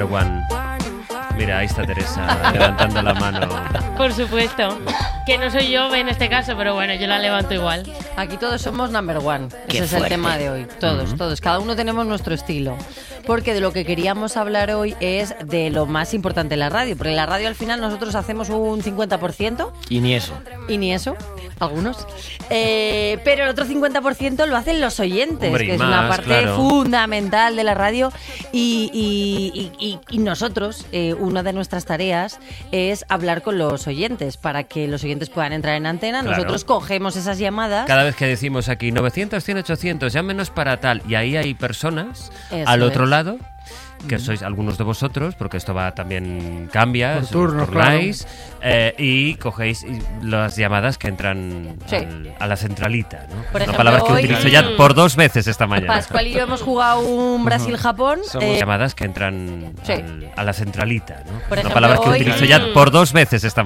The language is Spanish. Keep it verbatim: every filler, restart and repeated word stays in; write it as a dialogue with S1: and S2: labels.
S1: One. Mira, ahí está Teresa levantando la mano.
S2: Por supuesto. Que no soy yo en este caso, pero bueno, yo la levanto igual.
S3: Aquí todos somos number one.
S1: Qué
S3: Ese es
S1: fuerte.
S3: el tema de hoy. Todos, uh-huh. todos. Cada uno tenemos nuestro estilo. Porque de lo que queríamos hablar hoy es de lo más importante de la radio. Porque en la radio al final nosotros hacemos un cincuenta por ciento.
S4: Y ni eso.
S3: Y ni eso. Algunos. Eh, pero el otro cincuenta por ciento lo hacen los oyentes.
S1: Hombre,
S3: que es
S1: más,
S3: una parte
S1: claro.
S3: fundamental de la radio. Y, y, y, y, y nosotros, eh, una de nuestras tareas es hablar con los oyentes. Para que los oyentes puedan entrar en antena.
S1: Claro.
S3: Nosotros cogemos esas llamadas.
S1: Cada vez que decimos aquí novecientos, cien, ochocientos, llámenos para tal. Y ahí hay personas
S3: Eso
S1: al otro
S3: es.
S1: lado, que sois algunos de vosotros, porque esto va también cambia,
S4: Por
S1: os
S4: turnos,
S1: turnáis, eh, y cogéis las llamadas que entran
S3: Sí.
S1: al- a la centralita, ¿no?
S3: Por
S1: Una
S3: ejemplo,
S1: palabra que
S3: hoy-
S1: utilizo ya por dos veces esta mañana.
S3: Pascual y yo hemos jugado un Brasil-Japón.
S1: Somos
S3: eh,
S1: llamadas que entran
S3: Sí.
S1: al- a la centralita, ¿no?
S3: Por
S1: Una
S3: ejemplo,
S1: palabra que
S3: hoy-
S1: utilizo ya por dos veces esta